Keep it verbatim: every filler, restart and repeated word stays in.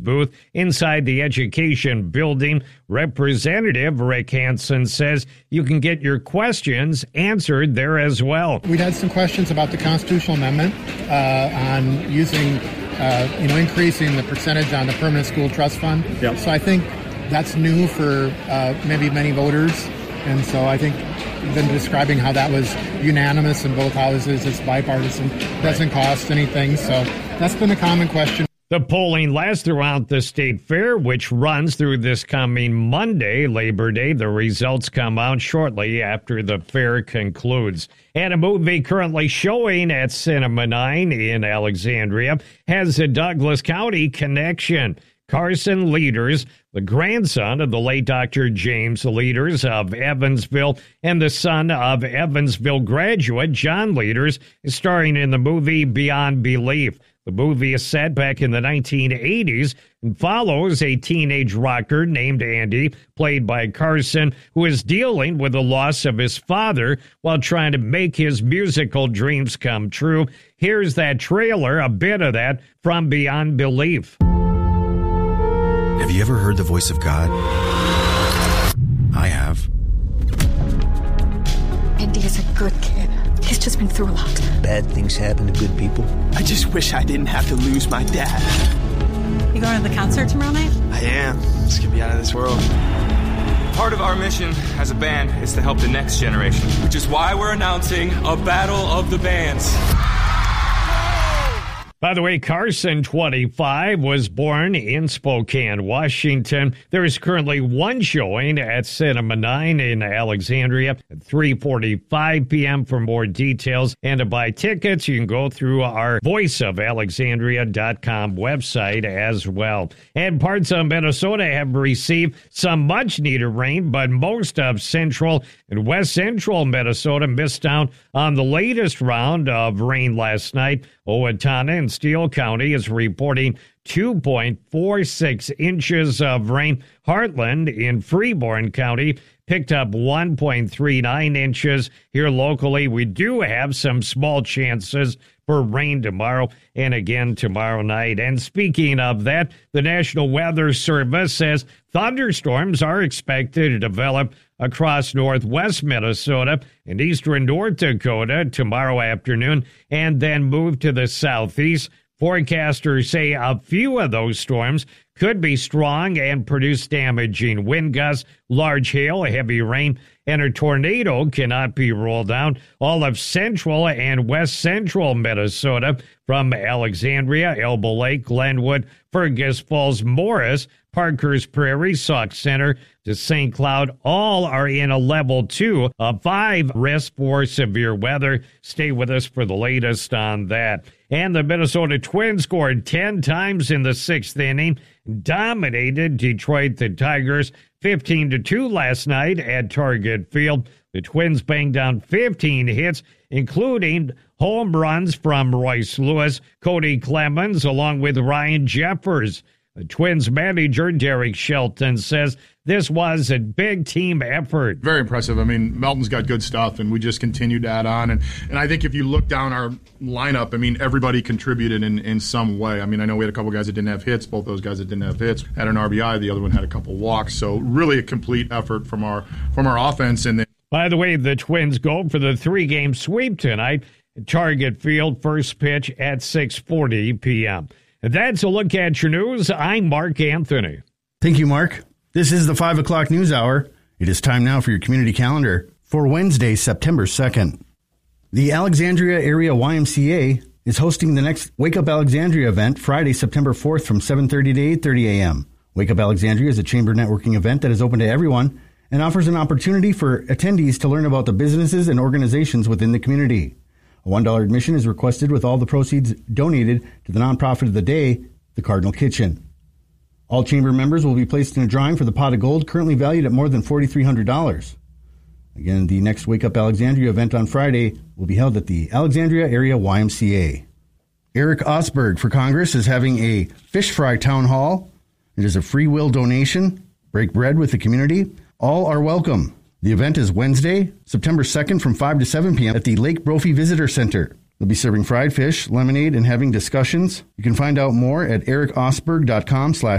booth inside the Education Building. Representative Rick Hansen says you can get your questions answered there as well. We had some questions about the constitutional amendment uh, on using, uh, you know, increasing the percentage on the permanent school trust fund. Yep. So I think that's new for uh, maybe many voters. And so I think them describing how that was unanimous in both houses, it's bipartisan, doesn't cost anything. So that's been a common question. The polling lasts throughout the state fair, which runs through this coming Monday, Labor Day. The results come out shortly after the fair concludes. And a movie currently showing at Cinema nine in Alexandria has a Douglas County connection. Carson Leaders, the grandson of the late Doctor James Leaders of Evansville and the son of Evansville graduate John Leaders, is starring in the movie Beyond Belief. The movie is set back in the nineteen eighties and follows a teenage rocker named Andy, played by Carson, who is dealing with the loss of his father while trying to make his musical dreams come true. Here's that trailer, a bit of that from Beyond Belief. Have you ever heard the voice of God? I have. Andy is a good kid. He's just been through a lot. Bad things happen to good people. I just wish I didn't have to lose my dad. You going to the concert tomorrow night? I am. This could be out of this world. Part of our mission as a band is to help the next generation, which is why we're announcing a battle of the bands. By the way, Carson, twenty-five, was born in Spokane, Washington. There is currently one showing at Cinema nine in Alexandria at three forty-five p.m. For more details and to buy tickets, you can go through our voice of alexandria dot com website as well. And parts of Minnesota have received some much-needed rain, but most of central and west central Minnesota missed out on the latest round of rain last night. Owatonna and Steele County is reporting two point four six inches of rain. Heartland in Freeborn County picked up one point three nine inches. Here locally, we do have some small chances for rain tomorrow and again tomorrow night. And speaking of that, the National Weather Service says thunderstorms are expected to develop across northwest Minnesota and eastern North Dakota tomorrow afternoon and then move to the southeast. Forecasters say a few of those storms could be strong and produce damaging wind gusts, large hail, heavy rain, and a tornado cannot be ruled out. All of central and west central Minnesota, from Alexandria, Elbow Lake, Glenwood, Fergus Falls, Morris, Parker's Prairie, Sauk Center to Saint Cloud, all are in a level two of five risk for severe weather. Stay with us for the latest on that. And the Minnesota Twins scored ten times in the sixth inning, dominated Detroit the Tigers fifteen to two last night at Target Field. The Twins banged down fifteen hits, including home runs from Royce Lewis, Cody Clemens, along with Ryan Jeffers. The Twins manager, Derek Shelton, says this was a big team effort. Very impressive. I mean, Melton's got good stuff, and we just continued to add on. And, and I think if you look down our lineup, I mean, everybody contributed in, in some way. I mean, I know we had a couple guys that didn't have hits. Both those guys that didn't have hits had an R B I. The other one had a couple walks. So really a complete effort from our from our offense. And then, by the way, the Twins go for the three-game sweep tonight at Target Field, first pitch at six forty p.m. That's a look at your news. I'm Mark Anthony. Thank you, Mark. This is the five o'clock News Hour. It is time now for your community calendar for Wednesday, September second. The Alexandria Area Y M C A is hosting the next Wake Up Alexandria event Friday, September fourth from seven thirty to eight thirty a.m. Wake Up Alexandria is a chamber networking event that is open to everyone and offers an opportunity for attendees to learn about the businesses and organizations within the community. A one dollar admission is requested with all the proceeds donated to the nonprofit of the day, the Cardinal Kitchen. All chamber members will be placed in a drawing for the pot of gold, currently valued at more than four thousand three hundred dollars. Again, the next Wake Up Alexandria event on Friday will be held at the Alexandria Area Y M C A. Eric Osberg for Congress is having a fish fry town hall. It is a free will donation. Break bread with the community. All are welcome. The event is Wednesday, September second from five to seven p.m. at the Lake Brophy Visitor Center. They'll be serving fried fish, lemonade, and having discussions. You can find out more at eric osberg dot com slash